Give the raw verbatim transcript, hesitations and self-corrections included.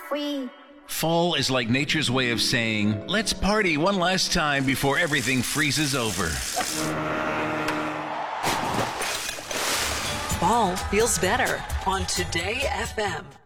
free. Fall is like nature's way of saying, let's party one last time before everything freezes over. Fall feels better on Today F M.